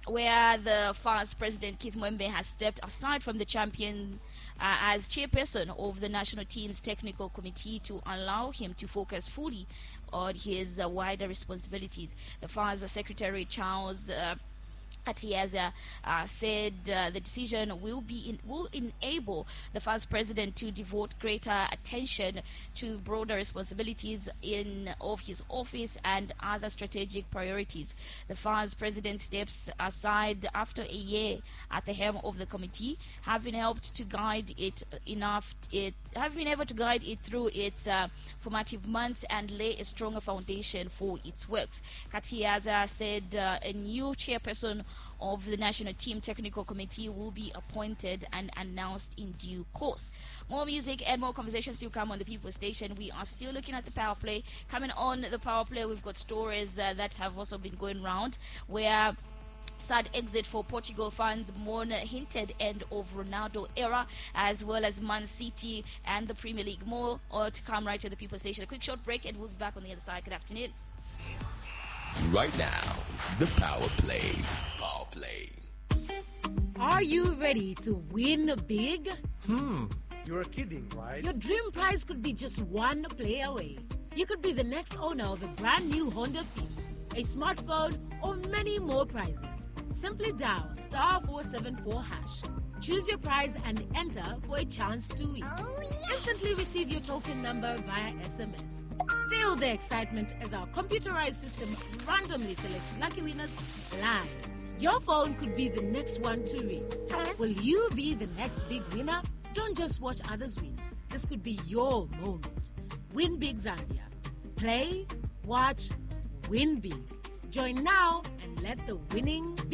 where the FAS president Keith Mwembe has stepped aside from the champion as chairperson of the national team's technical committee to allow him to focus fully on his wider responsibilities. The FAS secretary Charles Atiaza said the decision will enable the FAS president to devote greater attention to broader responsibilities of his office and other strategic priorities. The FAS president steps aside after a year at the helm of the committee, having able to guide it through its formative months and lay a stronger foundation for its works. Katiaza said a new chairperson of the National Team Technical Committee will be appointed and announced in due course. More music and more conversations to come on the People Station. We are still looking at the power play. Coming on the power play, we've got stories that have also been going around where sad exit for Portugal fans mourn hinted end of Ronaldo era, as well as Man City and the Premier League. More to come right to the People Station. A quick short break and we'll be back on the other side. Good afternoon. Right now, the Power Play. Power Play. Are you ready to win big? You're kidding, right? Your dream prize could be just one play away. You could be the next owner of a brand new Honda Fit, a smartphone, or many more prizes. Simply dial *474#. Choose your prize and enter for a chance to win. Instantly receive your token number via SMS. Feel the excitement as our computerized system randomly selects lucky winners live. Your phone could be the next one to ring. Will you be the next big winner? Don't just watch others win. This could be your moment. Win Big Zambia. Play, watch, win big. Join now and let the winning begin.